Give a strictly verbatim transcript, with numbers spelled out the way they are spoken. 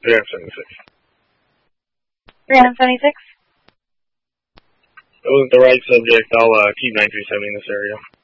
three seventy-six. three seventy-six? It wasn't the right subject. I'll uh, keep nine three seven in this area.